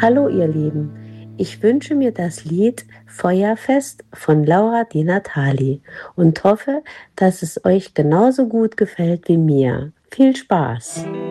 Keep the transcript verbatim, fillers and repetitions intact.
Hallo ihr Lieben, ich wünsche mir das Lied Feuerfest von Laura Di Natali und hoffe, dass es euch genauso gut gefällt wie mir. Viel Spaß!